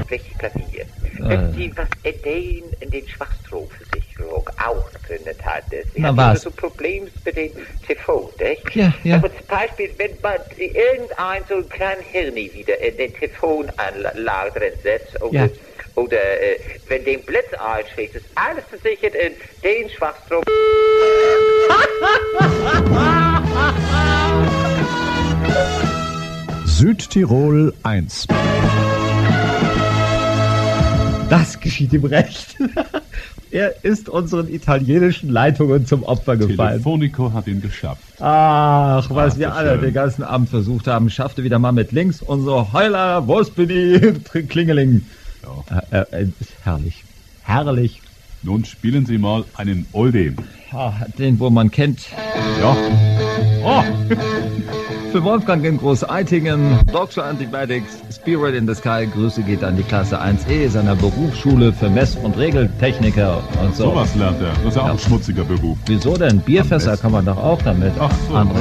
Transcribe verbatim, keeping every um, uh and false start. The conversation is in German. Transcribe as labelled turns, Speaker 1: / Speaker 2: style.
Speaker 1: wirklich Klavier. Wenn Sie was erzählen in den Schwachstromversicherung auch drin hat, Sie
Speaker 2: Na
Speaker 1: haben
Speaker 2: was?
Speaker 1: so Probleme mit dem Telefon, nicht?
Speaker 2: Ja, ja.
Speaker 1: Aber zum Beispiel, wenn man irgendein so ein kleinen Hirni wieder in den Telefonanlage drin setzt, oder,
Speaker 2: Ja.
Speaker 1: oder äh, wenn den Blitz einschlägt, ist alles versichert in den Schwachstrom.
Speaker 3: Südtirol eins.
Speaker 2: Das geschieht ihm recht. Er ist unseren italienischen Leitungen zum Opfer gefallen.
Speaker 4: Telefonico hat ihn geschafft.
Speaker 2: Ach, was
Speaker 4: Ach,
Speaker 2: wir
Speaker 4: das
Speaker 2: alle
Speaker 4: schön.
Speaker 2: den ganzen Abend versucht haben, schaffte wieder mal mit links unser Heuler, wo's bin ich, Klingeling.
Speaker 4: Ja.
Speaker 2: Äh, äh, ist herrlich. Herrlich.
Speaker 4: Nun spielen Sie mal einen Oldie.
Speaker 2: Ah, den, wo man kennt.
Speaker 4: Ja. Oh,
Speaker 2: Für Wolfgang in Groß-Eitingen, Doctor Antibiotics, Spirit in the Sky, Grüße geht an die Klasse eins E seiner Berufsschule für Mess- und Regeltechniker und so.
Speaker 4: sowas lernt er. Das ist ja auch
Speaker 2: Ja.
Speaker 4: ein schmutziger Beruf.
Speaker 2: Wieso denn? Bierfässer
Speaker 4: Am besten.
Speaker 2: kann man doch auch damit
Speaker 4: Ach so.
Speaker 2: anregen.